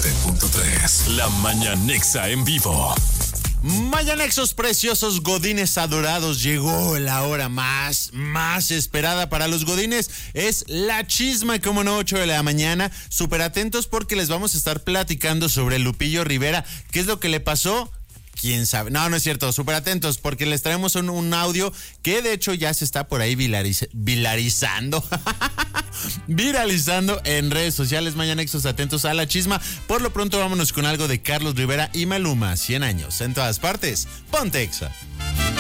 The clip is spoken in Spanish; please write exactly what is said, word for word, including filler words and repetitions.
siete punto tres. La Mañanexa en vivo. Mañanexos preciosos, godines adorados, llegó la hora más, más esperada para los godines, es la chisma, como no, ocho de la mañana, súper atentos porque les vamos a estar platicando sobre Lupillo Rivera, qué es lo que le pasó. ¿Quién sabe? No, no es cierto, súper atentos porque les traemos un, un audio que de hecho ya se está por ahí vilariz- vilarizando, viralizando en redes sociales. Mañanexos, atentos a la chisma. Por lo pronto vámonos con algo de Carlos Rivera y Maluma, cien años en todas partes. Ponte Exa.